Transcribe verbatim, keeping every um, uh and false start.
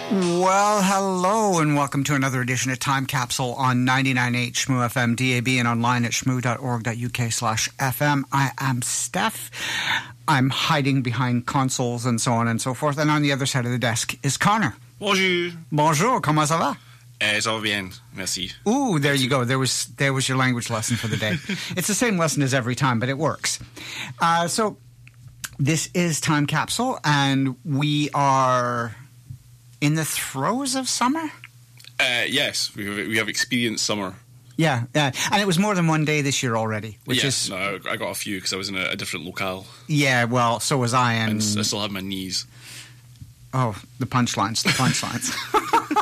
Well, hello, and welcome to another edition of Time Capsule on ninety-nine point eight Shmoo F M, D A B, and online at shmoo.org.uk slash FM. I am Steph. I'm hiding behind consoles and so on and so forth. And on the other side of the desk is Connor. Bonjour. Bonjour, comment ça va? Eh, ça va bien, merci. Ooh, there you go. There was there was your language lesson for the day. It's the same lesson as every time, but it works. Uh, so this is Time Capsule, and we are in the throes of summer? Uh, yes, we have, we have experienced summer. Yeah, yeah, and it was more than one day this year already, which yeah, is... no, I got a few because I was in a, a different locale. Yeah, well, so was I, and... and I still have my knees. Oh, the punchlines, the punchlines.